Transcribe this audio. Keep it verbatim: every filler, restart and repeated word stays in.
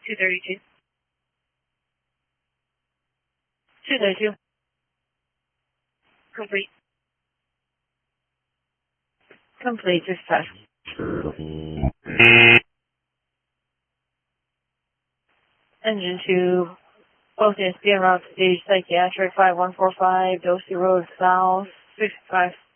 two thirty-two. two thirty-two. Complete. Complete, dispatch. Engine two, focus, be route stage psychiatric five one four five, Dorsey Road South, six five